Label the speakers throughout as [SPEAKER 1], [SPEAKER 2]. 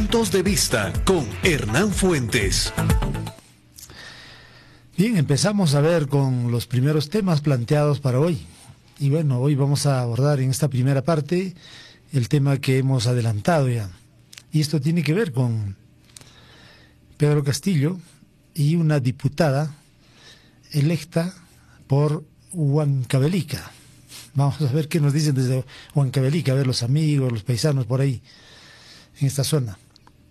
[SPEAKER 1] Puntos de Vista con Hernán Fuentes.
[SPEAKER 2] Bien, empezamos a ver con los primeros temas planteados para hoy. Y bueno, hoy vamos a abordar en esta primera parte el tema que hemos adelantado ya. Y esto tiene que ver con Pedro Castillo y una diputada electa por Huancavelica. Vamos a ver qué nos dicen desde Huancavelica, a ver los amigos, los paisanos por ahí, en esta zona.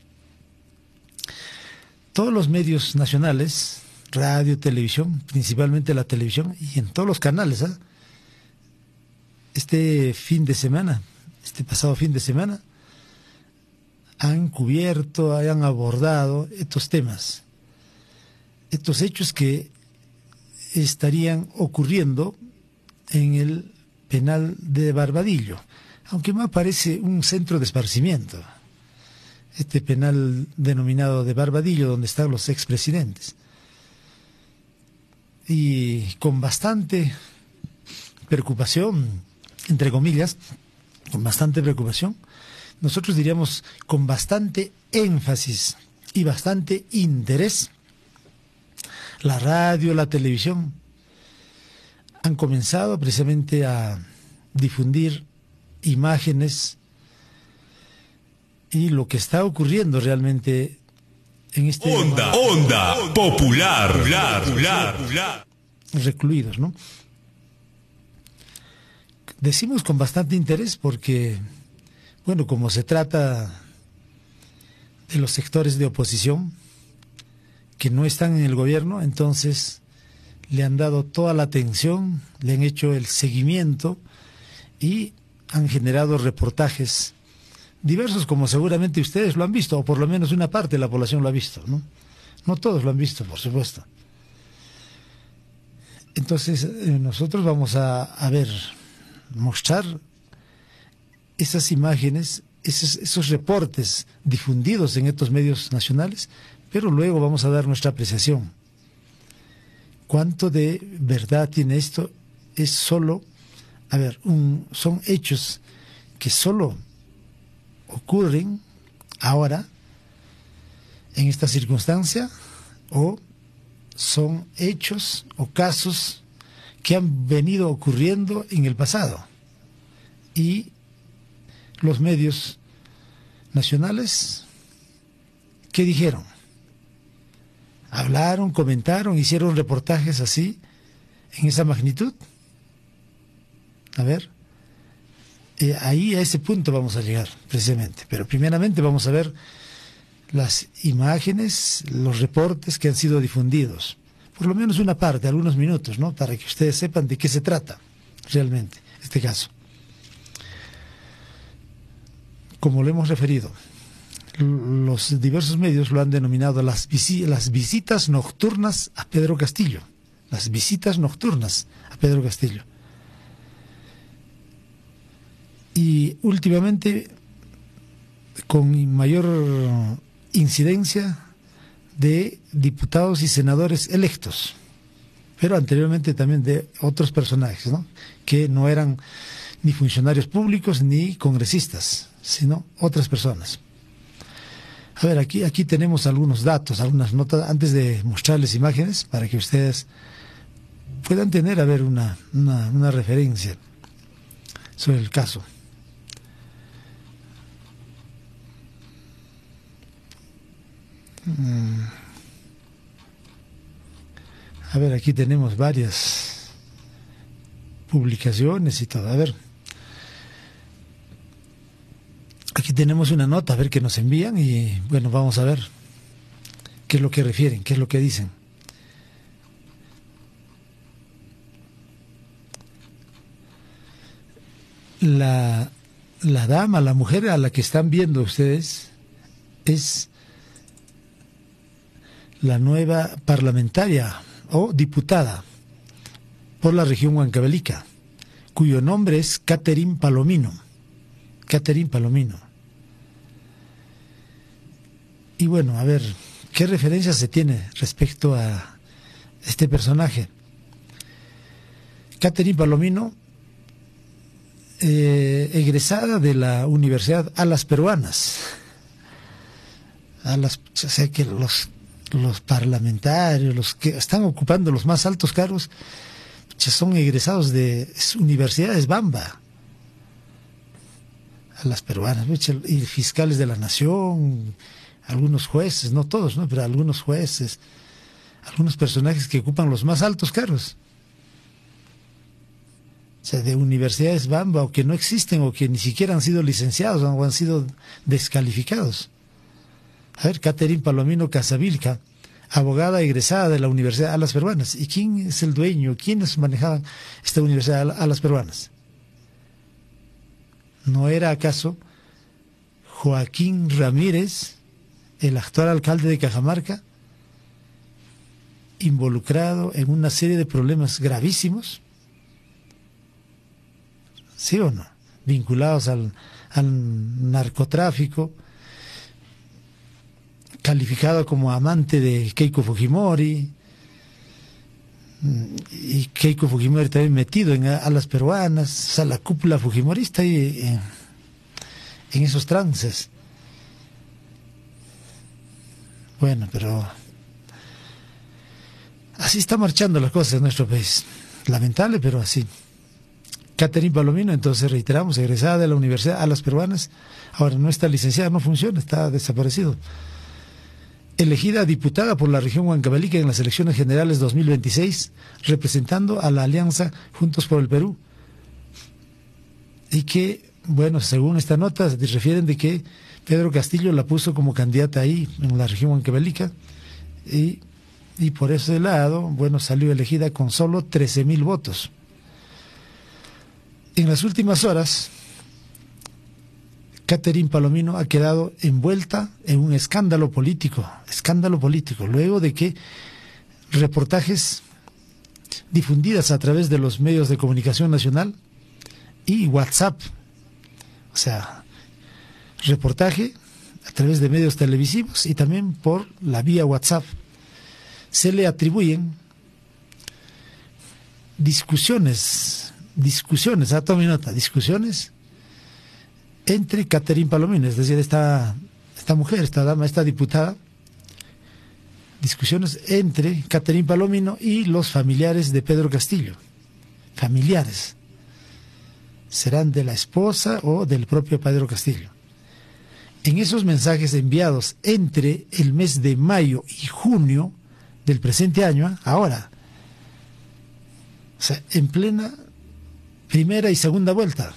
[SPEAKER 2] Todos los medios nacionales, radio, televisión, principalmente la televisión, y en todos los canales, este pasado fin de semana, han cubierto, han abordado estos temas, estos hechos que estarían ocurriendo en el penal de Barbadillo, aunque más parece un centro de esparcimiento, este penal denominado de Barbadillo, donde están los expresidentes. Y con bastante preocupación, entre comillas, con bastante preocupación, nosotros diríamos con bastante énfasis y bastante interés, la radio, la televisión han comenzado precisamente a difundir imágenes y lo que está ocurriendo realmente en este
[SPEAKER 1] Onda popular,
[SPEAKER 2] recluidos, ¿no? Decimos con bastante interés porque, bueno, como se trata de los sectores de oposición que no están en el gobierno, entonces le han dado toda la atención, le han hecho el seguimiento y han generado reportajes diversos, como seguramente ustedes lo han visto, o por lo menos una parte de la población lo ha visto, ¿no? No todos lo han visto, por supuesto. Entonces, nosotros vamos a mostrar esas imágenes, esos reportes difundidos en estos medios nacionales, pero luego vamos a dar nuestra apreciación. ¿Cuánto de verdad tiene esto? Es solo, son hechos que solo ocurren ahora, en esta circunstancia, o son hechos o casos que han venido ocurriendo en el pasado. Y los medios nacionales, ¿qué dijeron? Hablaron, comentaron, hicieron reportajes así, en esa magnitud. A ver, ahí a ese punto vamos a llegar, precisamente. Pero primeramente vamos a ver las imágenes, los reportes que han sido difundidos. Por lo menos una parte, algunos minutos, ¿no? Para que ustedes sepan de qué se trata realmente este caso. Como lo hemos referido, los diversos medios lo han denominado las visitas nocturnas a Pedro Castillo. Las visitas nocturnas a Pedro Castillo. Y últimamente, con mayor incidencia de diputados y senadores electos, pero anteriormente también de otros personajes, ¿no? Que no eran ni funcionarios públicos ni congresistas, sino otras personas. A ver, aquí tenemos algunos datos, algunas notas, antes de mostrarles imágenes, para que ustedes puedan tener, una referencia sobre el caso. A ver, aquí tenemos varias publicaciones y todo. A ver, aquí tenemos una nota, a ver, que nos envían y bueno, vamos a ver qué es lo que refieren, qué es lo que dicen. La dama, la mujer a la que están viendo ustedes es la nueva parlamentaria o diputada por la región Huancavelica, cuyo nombre es Catherine Palomino. Catherine Palomino. Y bueno, a ver, ¿qué referencia se tiene respecto a este personaje? Catherine Palomino, egresada de la Universidad Alas Peruanas, o sea que los parlamentarios, los que están ocupando los más altos cargos, son egresados de universidades Bamba, a las peruanas, y fiscales de la nación, algunos jueces, no todos, ¿no? Pero algunos jueces, algunos personajes que ocupan los más altos cargos. O sea, de universidades Bamba, o que no existen, o que ni siquiera han sido licenciados, o han sido descalificados. A ver, Catherine Palomino Casavilca, abogada egresada de la Universidad Alas Peruanas. ¿Y quién es el dueño? ¿Quiénes manejaban esta Universidad Alas Peruanas? ¿No era acaso Joaquín Ramírez, el actual alcalde de Cajamarca, involucrado en una serie de problemas gravísimos? ¿Sí o no? Vinculados al narcotráfico, calificado como amante de Keiko Fujimori, y Keiko Fujimori también metido en Alas Peruanas, o sea, la cúpula fujimorista y en esos trances. Bueno, pero así está marchando las cosas en nuestro país. Lamentable, pero así. Catherine Palomino, entonces reiteramos, egresada de la Universidad Alas Peruanas, ahora no está licenciada, no funciona, está desaparecido. Elegida diputada por la región Huancavelica en las elecciones generales 2026, representando a la alianza Juntos por el Perú. Y que, bueno, según esta nota, refieren de que Pedro Castillo la puso como candidata ahí, en la región Huancavelica, y por ese lado, bueno, salió elegida con solo 13,000 votos. En las últimas horas, Catherine Palomino ha quedado envuelta en un escándalo político, luego de que reportajes difundidas a través de los medios de comunicación nacional y WhatsApp, o sea, reportaje a través de medios televisivos y también por la vía WhatsApp, se le atribuyen discusiones, tome nota, discusiones entre Catherine Palomino, es decir, esta mujer, esta dama, esta diputada, discusiones entre Catherine Palomino y los familiares de Pedro Castillo. Familiares. Serán de la esposa o del propio Pedro Castillo. En esos mensajes enviados entre el mes de mayo y junio del presente año, ahora, o sea, en plena primera y segunda vuelta,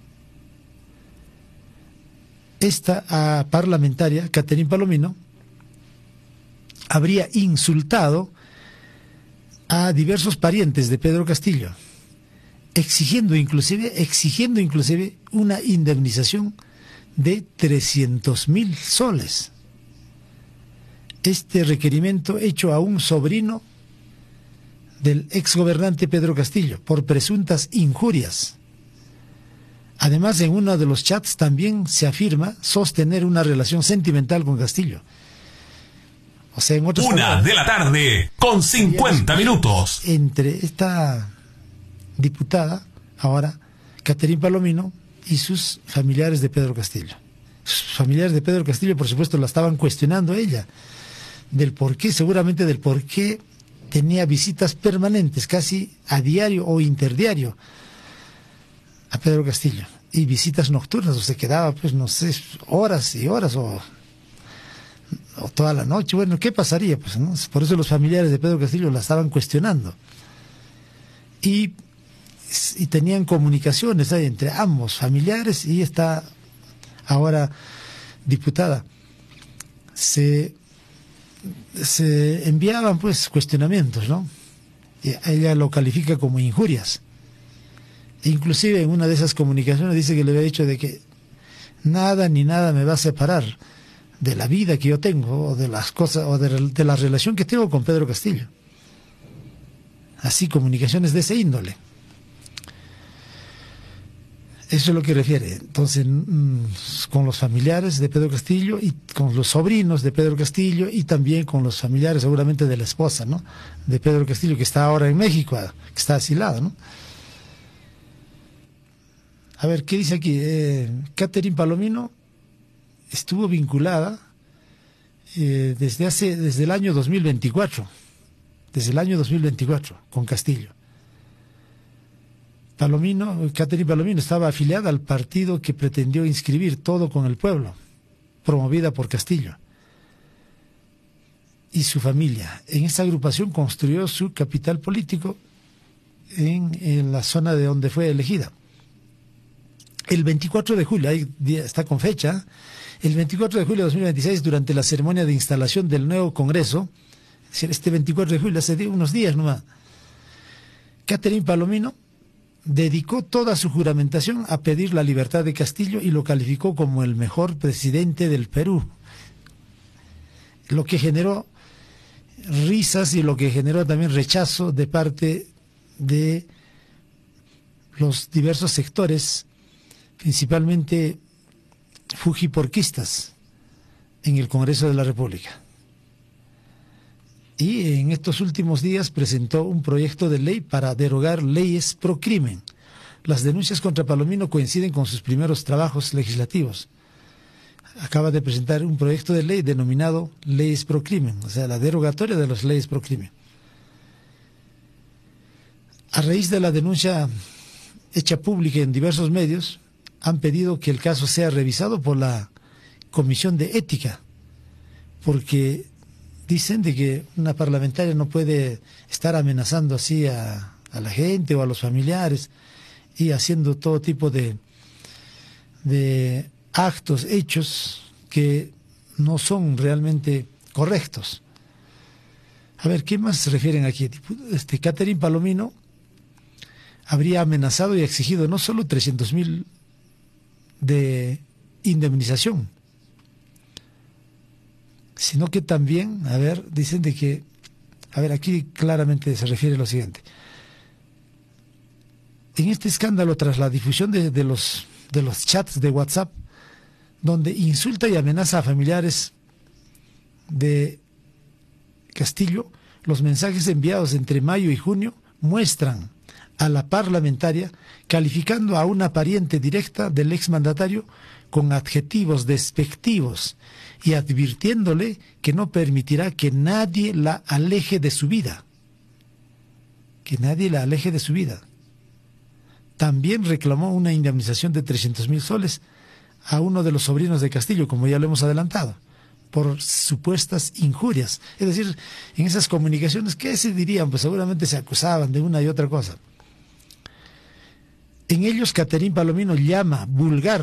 [SPEAKER 2] esta parlamentaria, Catherine Palomino, habría insultado a diversos parientes de Pedro Castillo, exigiendo inclusive una indemnización de 300,000 soles. Este requerimiento hecho a un sobrino del exgobernante Pedro Castillo por presuntas injurias. Además, en uno de los chats también se afirma sostener una relación sentimental con Castillo. O sea, en otras
[SPEAKER 1] palabras, 1:00 con 50 minutos.
[SPEAKER 2] Entre esta diputada, ahora, Catherine Palomino, y sus familiares de Pedro Castillo. Sus familiares de Pedro Castillo, por supuesto, la estaban cuestionando a ella, seguramente del por qué tenía visitas permanentes, casi a diario o interdiario, a Pedro Castillo, y visitas nocturnas, o se quedaba, pues, no sé, horas y horas, o toda la noche. Bueno, ¿qué pasaría? Pues, ¿no? Por eso los familiares de Pedro Castillo la estaban cuestionando. Y tenían comunicaciones entre ambos familiares y esta ahora diputada. Se enviaban, pues, cuestionamientos, ¿no? Y ella lo califica como injurias. Inclusive en una de esas comunicaciones dice que le había dicho de que nada ni nada me va a separar de la vida que yo tengo, o de las cosas, o de la relación que tengo con Pedro Castillo. Así, comunicaciones de ese índole. Eso es lo que refiere. Entonces, con los familiares de Pedro Castillo y con los sobrinos de Pedro Castillo y también con los familiares seguramente de la esposa, ¿no?, de Pedro Castillo, que está ahora en México, que está asilada, ¿no? A ver, ¿qué dice aquí? Catherine Palomino estuvo vinculada desde el año 2024, con Castillo. Catherine Palomino estaba afiliada al partido que pretendió inscribir Todo con el Pueblo, promovida por Castillo y su familia. En esta agrupación construyó su capital político en la zona de donde fue elegida. El 24 de julio, ahí está con fecha, el 24 de julio de 2026, durante la ceremonia de instalación del nuevo Congreso, es decir, este 24 de julio, hace unos días nomás, Catherine Palomino dedicó toda su juramentación a pedir la libertad de Castillo y lo calificó como el mejor presidente del Perú, lo que generó risas y lo que generó también rechazo de parte de los diversos sectores, principalmente fujiporquistas, en el Congreso de la República. Y en estos últimos días presentó un proyecto de ley para derogar leyes pro crimen. Las denuncias contra Palomino coinciden con sus primeros trabajos legislativos. Acaba de presentar un proyecto de ley denominado leyes pro crimen, o sea, la derogatoria de las leyes pro crimen. A raíz de la denuncia hecha pública en diversos medios, han pedido que el caso sea revisado por la Comisión de Ética, porque dicen de que una parlamentaria no puede estar amenazando así a la gente o a los familiares y haciendo todo tipo de actos, hechos que no son realmente correctos. A ver, ¿qué más se refieren aquí? Catherine Palomino habría amenazado y exigido no solo 300.000 de indemnización, sino que también, dicen de que, aquí claramente se refiere a lo siguiente. En este escándalo, tras la difusión de los chats de WhatsApp, donde insulta y amenaza a familiares de Castillo, los mensajes enviados entre mayo y junio muestran a la parlamentaria calificando a una pariente directa del exmandatario con adjetivos despectivos y advirtiéndole que no permitirá que nadie la aleje de su vida. Que nadie la aleje de su vida. También reclamó una indemnización de 300.000 soles a uno de los sobrinos de Castillo, como ya lo hemos adelantado, por supuestas injurias. Es decir, en esas comunicaciones, ¿qué se dirían? Pues seguramente se acusaban de una y otra cosa. En ellos, Catherine Palomino llama vulgar,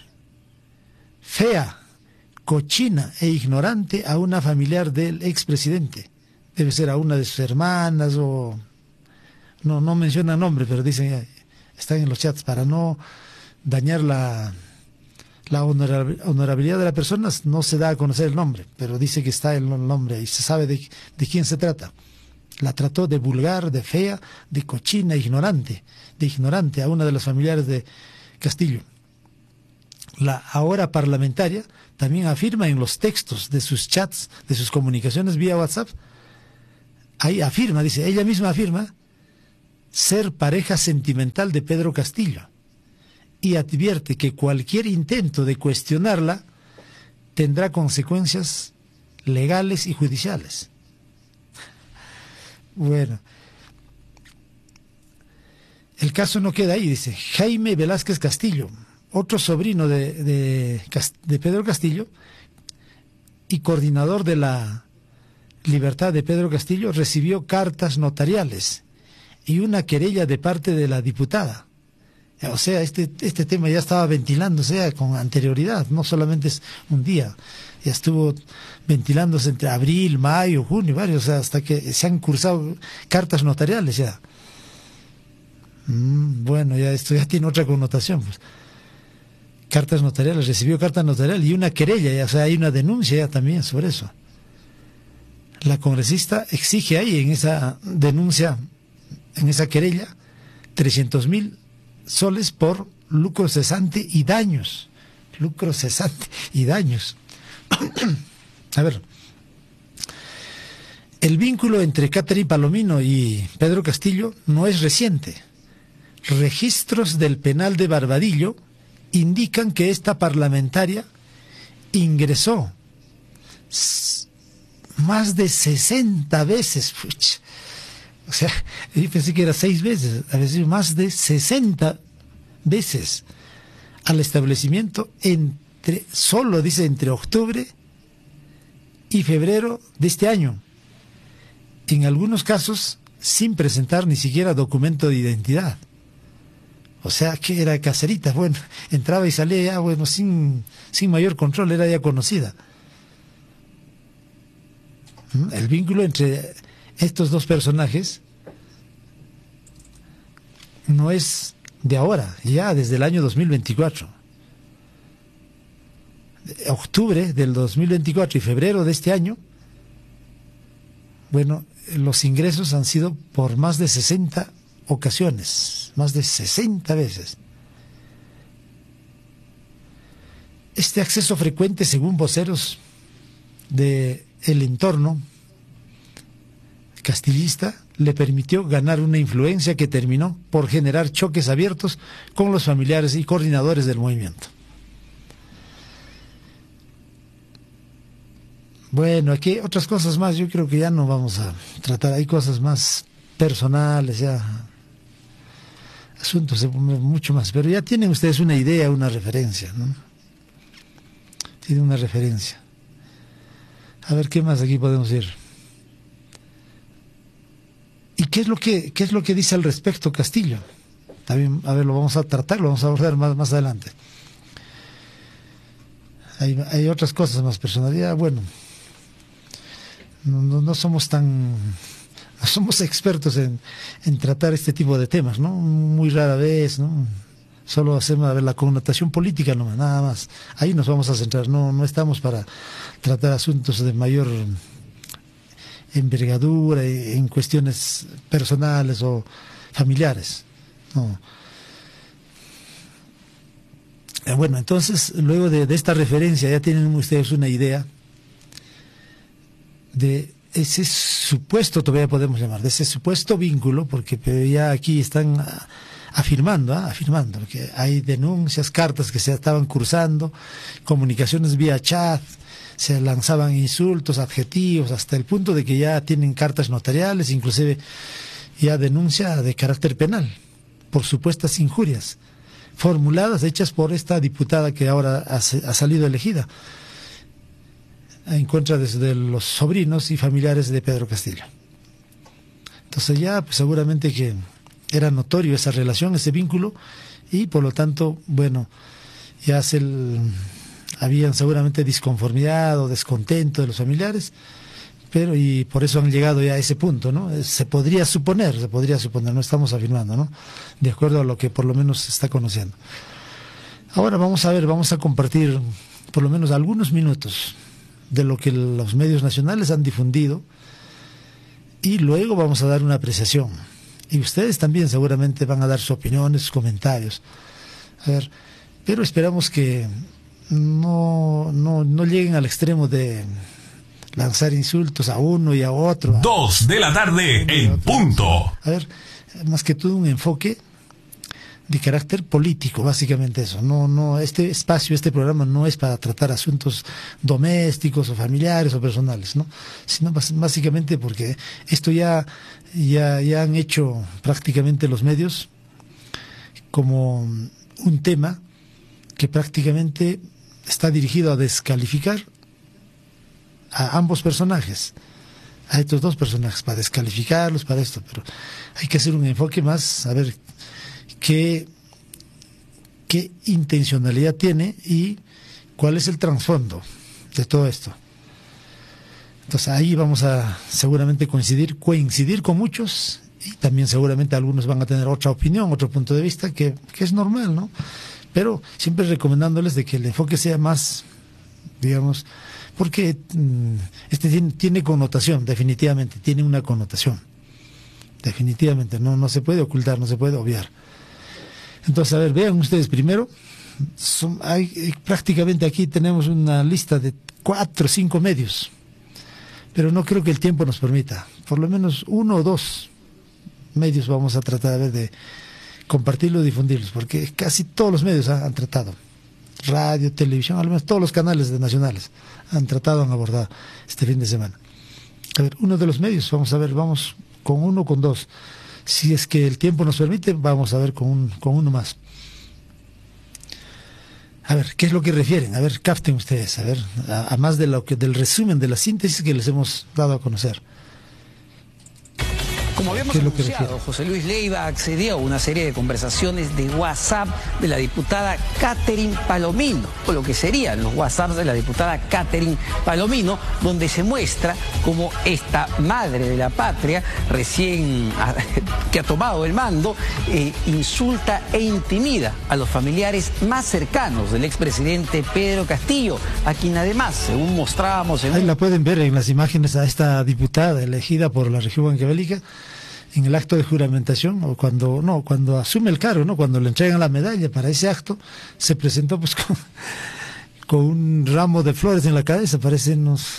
[SPEAKER 2] fea, cochina e ignorante a una familiar del expresidente. Debe ser a una de sus hermanas o... No menciona nombre, pero dicen, están en los chats, para no dañar la honorabilidad de la persona, no se da a conocer el nombre, pero dice que está el nombre y se sabe de quién se trata. La trató de vulgar, de fea, de cochina, de ignorante a una de las familiares de Castillo. La ahora parlamentaria también afirma en los textos de sus chats, de sus comunicaciones vía WhatsApp, ahí afirma, dice, ella misma afirma ser pareja sentimental de Pedro Castillo y advierte que cualquier intento de cuestionarla tendrá consecuencias legales y judiciales. Bueno, el caso no queda ahí, dice Jaime Velázquez Castillo, otro sobrino de Pedro Castillo y coordinador de la libertad de Pedro Castillo, recibió cartas notariales y una querella de parte de la diputada. O sea, este tema ya estaba ventilándose con anterioridad, no solamente es un día, ya estuvo ventilándose entre abril, mayo, junio, varios, o sea, hasta que se han cursado cartas notariales ya. Bueno, ya esto ya tiene otra connotación, pues. Cartas notariales, recibió cartas notariales y una querella, ya, o sea, hay una denuncia ya también sobre eso. La congresista exige ahí en esa denuncia, en esa querella, 300.000 soles por lucro cesante y daños. Lucro cesante y daños. A ver, el vínculo entre Catherine Palomino y Pedro Castillo no es reciente. Registros del penal de Barbadillo indican que esta parlamentaria ingresó Más de 60 veces. Puch. O sea, yo pensé que era 6 veces, a veces más de 60 veces al establecimiento solo dice entre octubre y febrero de este año. En algunos casos sin presentar ni siquiera documento de identidad. O sea, que era caserita, bueno, entraba y salía ya, bueno, sin mayor control, era ya conocida. El vínculo entre estos dos personajes no es de ahora, ya desde el año 2024. Octubre del 2024 y febrero de este año, bueno, los ingresos han sido por más de 60 ocasiones, más de 60 veces. Este acceso frecuente, según voceros del entorno castillista, le permitió ganar una influencia que terminó por generar choques abiertos con los familiares y coordinadores del movimiento. Bueno, aquí otras cosas más, yo creo que ya no vamos a tratar, hay cosas más personales, ya asuntos mucho más, pero ya tienen ustedes una idea, una referencia, ¿no? Tienen una referencia. A ver, ¿qué más aquí podemos ir? ¿Y qué es lo que dice al respecto Castillo? También, a ver, lo vamos a tratar, lo vamos a abordar más adelante. Hay otras cosas más personalidad, bueno, no somos no somos expertos en tratar este tipo de temas, ¿no? Muy rara vez, ¿no? Solo hacemos a ver la connotación política nomás, nada más. Ahí nos vamos a centrar, no estamos para tratar asuntos de mayor envergadura en cuestiones personales o familiares, no. Bueno, entonces, luego de esta referencia, ya tienen ustedes una idea de ese supuesto, todavía podemos llamar, de ese supuesto vínculo, porque ya aquí están afirmando que hay denuncias, cartas que se estaban cruzando, comunicaciones vía chat, se lanzaban insultos, adjetivos, hasta el punto de que ya tienen cartas notariales, inclusive ya denuncia de carácter penal, por supuestas injurias, formuladas, hechas por esta diputada que ahora ha salido elegida, en contra de los sobrinos y familiares de Pedro Castillo. Entonces ya pues, seguramente que era notorio esa relación, ese vínculo, y por lo tanto, bueno, ya habían seguramente disconformidad o descontento de los familiares, pero y por eso han llegado ya a ese punto, ¿no? Se podría suponer, no estamos afirmando, ¿no? De acuerdo a lo que por lo menos se está conociendo. Ahora vamos a compartir por lo menos algunos minutos de lo que los medios nacionales han difundido y luego vamos a dar una apreciación. Y ustedes también seguramente van a dar sus opiniones, sus comentarios. A ver, pero esperamos que no lleguen al extremo de lanzar insultos a uno y a otro.
[SPEAKER 1] 2 de la tarde en punto.
[SPEAKER 2] A ver, más que todo un enfoque de carácter político, básicamente eso. No, este espacio, este programa no es para tratar asuntos domésticos o familiares o personales, ¿no? Sino básicamente porque esto ya han hecho prácticamente los medios como un tema que prácticamente está dirigido a descalificar a ambos personajes, a estos dos personajes, para descalificarlos, para esto, pero hay que hacer un enfoque más, a ver qué intencionalidad tiene y cuál es el trasfondo de todo esto. Entonces ahí vamos a seguramente coincidir con muchos, y también seguramente algunos van a tener otra opinión, otro punto de vista, que es normal, ¿no? Pero siempre recomendándoles de que el enfoque sea más, digamos, porque tiene connotación, definitivamente, tiene una connotación. Definitivamente, no se puede ocultar, no se puede obviar. Entonces, a ver, vean ustedes primero, prácticamente aquí tenemos una lista de 4 o 5 medios, pero no creo que el tiempo nos permita, por lo menos 1 o 2 medios vamos a tratar de compartirlo y difundirlos, porque casi todos los medios han tratado radio, televisión, al menos todos los canales nacionales han abordado este fin de semana. A ver, uno de los medios, vamos a ver, vamos con uno, con dos. Si es que el tiempo nos permite, vamos a ver con uno más. A ver, ¿qué es lo que refieren? A ver, capten ustedes, a ver, a más de del resumen, de la síntesis que les hemos dado a conocer.
[SPEAKER 3] Como habíamos anunciado, José Luis Leiva accedió a una serie de conversaciones de WhatsApp de la diputada Catherine Palomino, o lo que serían los WhatsApps de la diputada Catherine Palomino, donde se muestra cómo esta madre de la patria, que ha tomado el mando, insulta e intimida a los familiares más cercanos del expresidente Pedro Castillo, a quien además, según mostrábamos...
[SPEAKER 2] Ahí la pueden ver en las imágenes a esta diputada elegida por la región huancavelica, en el acto de juramentación, o cuando asume el cargo, ¿no? Cuando le entregan la medalla para ese acto, se presentó pues con un ramo de flores en la cabeza, parece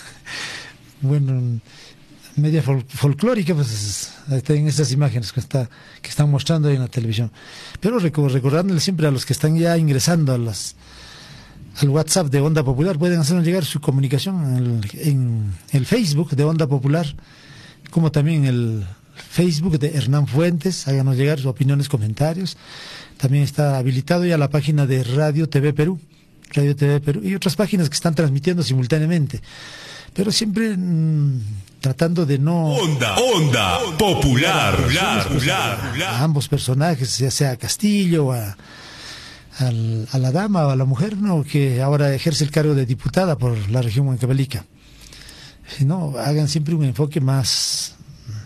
[SPEAKER 2] media folclórica, pues está en esas imágenes que están mostrando ahí en la televisión. Pero recordándole siempre a los que están ya ingresando al WhatsApp de Onda Popular, pueden hacernos llegar su comunicación en el Facebook de Onda Popular, como también en el Facebook de Hernán Fuentes. Háganos llegar sus opiniones, comentarios. También está habilitado ya la página de Radio TV Perú y otras páginas que están transmitiendo simultáneamente, pero siempre tratando de no...
[SPEAKER 1] Onda Popular.
[SPEAKER 2] A ambos personajes, ya sea a Castillo, a la dama o a la mujer, ¿no?, que ahora ejerce el cargo de diputada por la región huancavelica. Si no, hagan siempre un enfoque más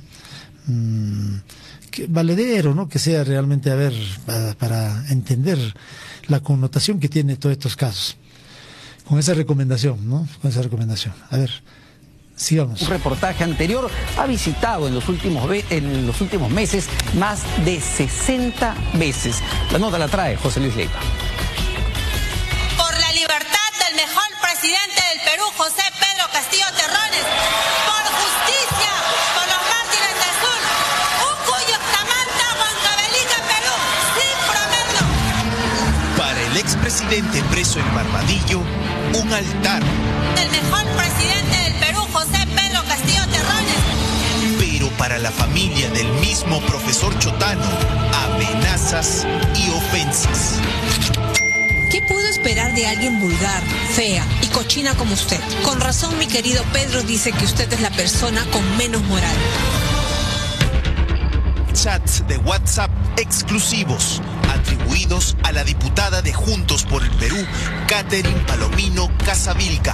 [SPEAKER 2] valedero, ¿no?, que sea realmente, para entender la connotación que tiene todos estos casos. Con esa recomendación, ¿no? A ver, sigamos.
[SPEAKER 3] Un reportaje anterior ha visitado en los últimos meses más de 60 veces. La nota la trae José Luis Leiva.
[SPEAKER 4] Por la libertad del mejor presidente del Perú, José Pedro Castillo Terrones. Por justicia, por los mártires del sur. Un cuyo tamanta Huancavelica, Perú, sin prometo.
[SPEAKER 5] Para el expresidente preso en Barbadillo, un altar.
[SPEAKER 4] El mejor presidente del Perú, José Pedro Castillo Terrones.
[SPEAKER 5] Pero para la familia del mismo profesor Chotano, amenazas y ofensas.
[SPEAKER 6] ¿Qué puedo esperar de alguien vulgar, fea y cochina como usted? Con razón, mi querido Pedro dice que usted es la persona con menos moral.
[SPEAKER 5] Chats de WhatsApp exclusivos atribuidos a la diputada de Juntos por el Perú, Catherine Palomino Casavilca.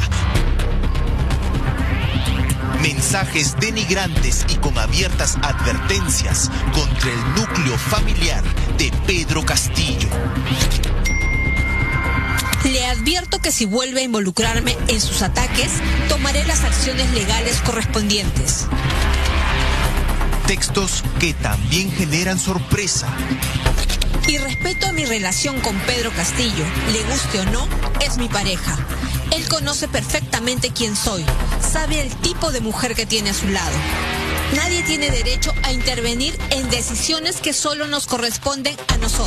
[SPEAKER 5] Mensajes denigrantes y con abiertas advertencias contra el núcleo familiar de Pedro Castillo.
[SPEAKER 6] Le advierto que si vuelve a involucrarme en sus ataques, tomaré las acciones legales correspondientes.
[SPEAKER 5] Textos que también generan sorpresa.
[SPEAKER 6] Y respeto a mi relación con Pedro Castillo, le guste o no, es mi pareja. Él conoce perfectamente quién soy, sabe el tipo de mujer que tiene a su lado. Nadie tiene derecho a intervenir en decisiones que solo nos corresponden a nosotros.